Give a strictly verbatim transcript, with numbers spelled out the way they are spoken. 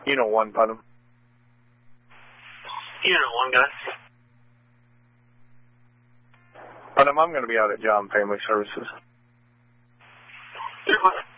Unit one, Putnam. Unit one, guys. Putnam, I'm going to be out at Job and Family Services. You're fine.